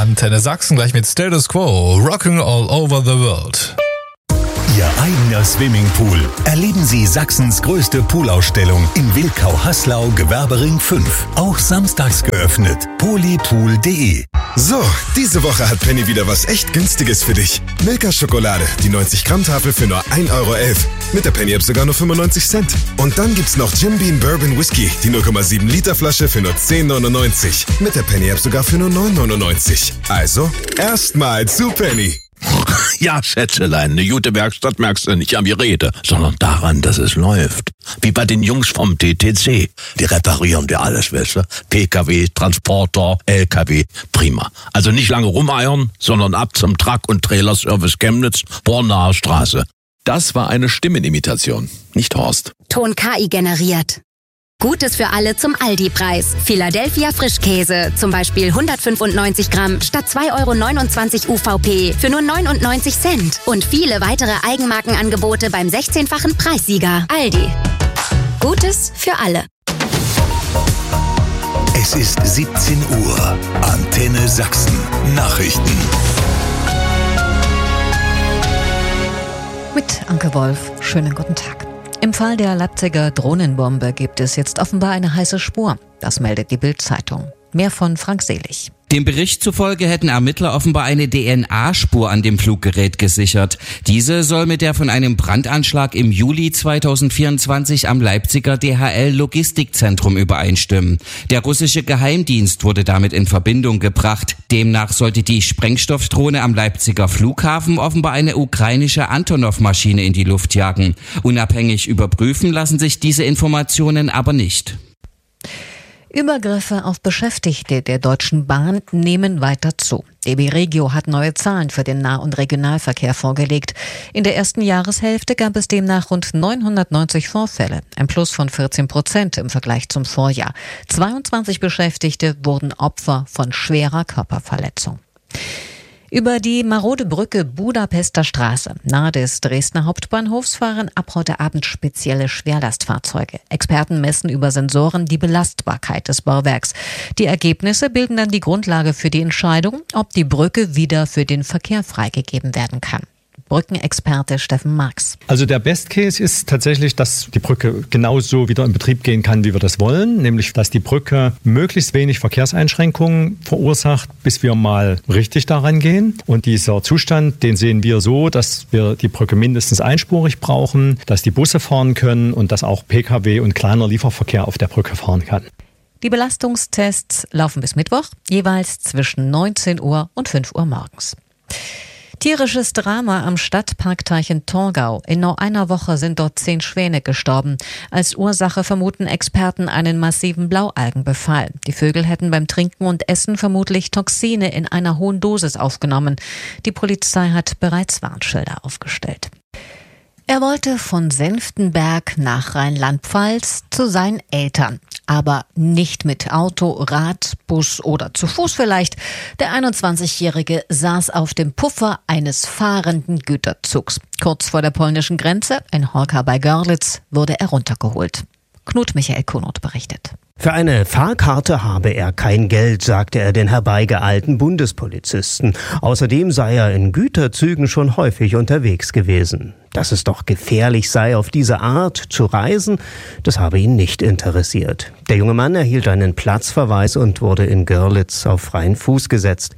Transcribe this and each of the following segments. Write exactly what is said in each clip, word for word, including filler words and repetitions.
Antenne Sachsen gleich mit Status Quo, Rocking All Over the World. Ihr eigener Swimmingpool. Erleben Sie Sachsens größte Poolausstellung in Wilkau-Haslau, Gewerbering fünf. Auch samstags geöffnet. polypool punkt de. So, diese Woche hat Penny wieder was echt Günstiges für dich. Milka Schokolade, die neunzig Gramm Tafel für nur ein Euro elf. Mit der Penny-App sogar nur fünfundneunzig Cent. Und dann gibt's noch Jim Beam Bourbon Whisky, die null Komma sieben Liter Flasche für nur zehn neunundneunzig. Mit der Penny-App sogar für nur neun neunundneunzig. Also, erstmal zu Penny. Ja, Schätzelein, eine gute Werkstatt merkst du nicht an mir Rede, sondern daran, dass es läuft. Wie bei den Jungs vom T T C. Die reparieren dir alles, weißt du? P K W, Transporter, L K W, prima. Also nicht lange rumeiern, sondern ab zum Truck- und Trailerservice Chemnitz, Bornaer Straße. Das war eine Stimmenimitation, nicht Horst. Ton K I generiert. Gutes für alle zum Aldi-Preis. Philadelphia Frischkäse, zum Beispiel hundertfünfundneunzig Gramm statt zwei Euro neunundzwanzig U V P für nur neunundneunzig Cent. Und viele weitere Eigenmarkenangebote beim sechzehnfachen Preissieger. Aldi. Gutes für alle. Es ist siebzehn Uhr. Antenne Sachsen. Nachrichten. Mit Anke Wolf. Schönen guten Tag. Im Fall der Leipziger Drohnenbombe gibt es jetzt offenbar eine heiße Spur. Das meldet die Bild-Zeitung. Mehr von Frank Selig. Dem Bericht zufolge hätten Ermittler offenbar eine D N A-Spur an dem Fluggerät gesichert. Diese soll mit der von einem Brandanschlag im Juli zweitausendvierundzwanzig am Leipziger D H L-Logistikzentrum übereinstimmen. Der russische Geheimdienst wurde damit in Verbindung gebracht. Demnach sollte die Sprengstoffdrohne am Leipziger Flughafen offenbar eine ukrainische Antonov-Maschine in die Luft jagen. Unabhängig überprüfen lassen sich diese Informationen aber nicht. Übergriffe auf Beschäftigte der Deutschen Bahn nehmen weiter zu. D B Regio hat neue Zahlen für den Nah- und Regionalverkehr vorgelegt. In der ersten Jahreshälfte gab es demnach rund neunhundertneunzig Vorfälle, ein Plus von vierzehn Prozent im Vergleich zum Vorjahr. zweiundzwanzig Beschäftigte wurden Opfer von schwerer Körperverletzung. Über die marode Brücke Budapester Straße nahe des Dresdner Hauptbahnhofs fahren ab heute Abend spezielle Schwerlastfahrzeuge. Experten messen über Sensoren die Belastbarkeit des Bauwerks. Die Ergebnisse bilden dann die Grundlage für die Entscheidung, ob die Brücke wieder für den Verkehr freigegeben werden kann. Brückenexperte Steffen Marx. Also der Best Case ist tatsächlich, dass die Brücke genauso wieder in Betrieb gehen kann, wie wir das wollen. Nämlich, dass die Brücke möglichst wenig Verkehrseinschränkungen verursacht, bis wir mal richtig daran gehen. Und dieser Zustand, den sehen wir so, dass wir die Brücke mindestens einspurig brauchen, dass die Busse fahren können und dass auch P K W und kleiner Lieferverkehr auf der Brücke fahren kann. Die Belastungstests laufen bis Mittwoch, jeweils zwischen neunzehn Uhr und fünf Uhr morgens. Tierisches Drama am Stadtparkteich in Torgau. In nur einer Woche sind dort zehn Schwäne gestorben. Als Ursache vermuten Experten einen massiven Blaualgenbefall. Die Vögel hätten beim Trinken und Essen vermutlich Toxine in einer hohen Dosis aufgenommen. Die Polizei hat bereits Warnschilder aufgestellt. Er wollte von Senftenberg nach Rheinland-Pfalz zu seinen Eltern. Aber nicht mit Auto, Rad, Bus oder zu Fuß vielleicht. Der einundzwanzigjährige saß auf dem Puffer eines fahrenden Güterzugs. Kurz vor der polnischen Grenze, in Horka bei Görlitz, wurde er runtergeholt. Knut Michael Kunert berichtet. Für eine Fahrkarte habe er kein Geld, sagte er den herbeigeeilten Bundespolizisten. Außerdem sei er in Güterzügen schon häufig unterwegs gewesen. Dass es doch gefährlich sei, auf diese Art zu reisen, das habe ihn nicht interessiert. Der junge Mann erhielt einen Platzverweis und wurde in Görlitz auf freien Fuß gesetzt.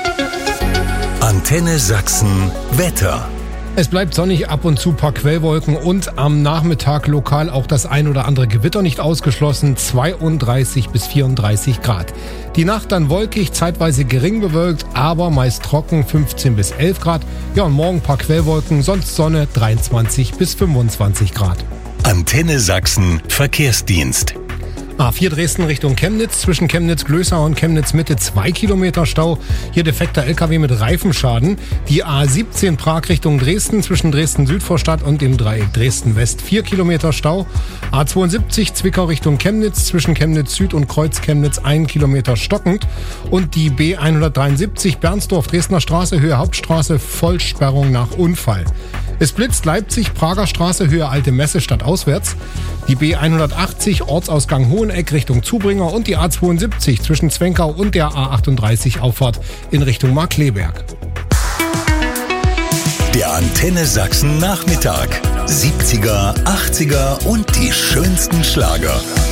Antenne Sachsen Wetter. Es bleibt sonnig, ab und zu paar Quellwolken und am Nachmittag lokal auch das ein oder andere Gewitter nicht ausgeschlossen, zweiunddreißig bis vierunddreißig Grad. Die Nacht dann wolkig, zeitweise gering bewölkt, aber meist trocken, fünfzehn bis elf Grad. Ja, und morgen paar Quellwolken, sonst Sonne, dreiundzwanzig bis fünfundzwanzig Grad. Antenne Sachsen Verkehrsdienst. A vier Dresden Richtung Chemnitz, zwischen Chemnitz-Glösau und Chemnitz-Mitte zwei Kilometer Stau. Hier defekter L K W mit Reifenschaden. Die A siebzehn Prag Richtung Dresden, zwischen Dresden-Südvorstadt und dem Dreieck Dresden-West vier Kilometer Stau. A zweiundsiebzig Zwickau Richtung Chemnitz, zwischen Chemnitz-Süd und Kreuz Chemnitz ein Kilometer stockend. Und die B hundertdreiundsiebzig Bernsdorf Dresdner Straße, Höhe Hauptstraße, Vollsperrung nach Unfall. Es blitzt Leipzig, Prager Straße, Höhe Alte Messe stadtauswärts. Die B hundertachtzig, Ortsausgang Hoheneck Richtung Zubringer und die A zweiundsiebzig zwischen Zwenkau und der A achtunddreißig Auffahrt in Richtung Markkleeberg. Der Antenne Sachsen Nachmittag. siebziger, achtziger und die schönsten Schlager.